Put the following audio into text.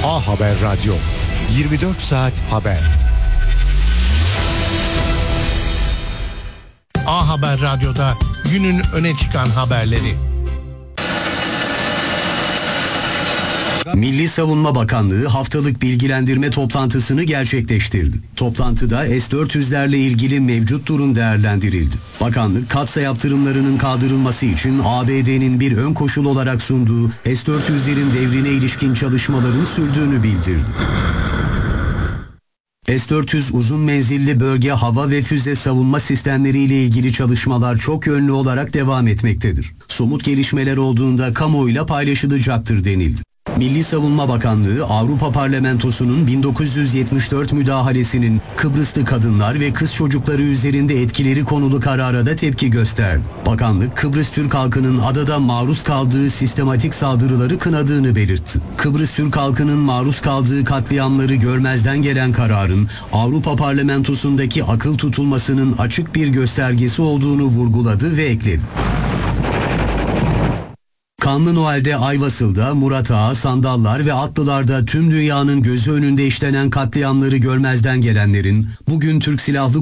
A Haber Radyo, 24 saat haber. A Haber Radyo'da günün öne çıkan haberleri. Milli Savunma Bakanlığı haftalık bilgilendirme toplantısını gerçekleştirdi. Toplantıda S-400'lerle ilgili mevcut durum değerlendirildi. Bakanlık, katsa yaptırımlarının kaldırılması için ABD'nin bir ön koşul olarak sunduğu S-400'lerin devrine ilişkin çalışmaların sürdüğünü bildirdi. S-400 uzun menzilli bölge hava ve füze savunma sistemleri ile ilgili çalışmalar çok yönlü olarak devam etmektedir. Somut gelişmeler olduğunda kamuoyuyla paylaşılacaktır denildi. Milli Savunma Bakanlığı, Avrupa Parlamentosu'nun 1974 müdahalesinin Kıbrıslı kadınlar ve kız çocukları üzerinde etkileri konulu karara da tepki gösterdi. Bakanlık, Kıbrıs Türk halkının adada maruz kaldığı sistematik saldırıları kınadığını belirtti. Kıbrıs Türk halkının maruz kaldığı katliamları görmezden gelen kararın Avrupa Parlamentosu'ndaki akıl tutulmasının açık bir göstergesi olduğunu vurguladı ve ekledi. Kanlı Noel'de Ayvasıl'da, Murat Ağa, Sandallar ve Atlılar'da tüm dünyanın gözü önünde işlenen katliamları görmezden gelenlerin bugün Türk Silahlı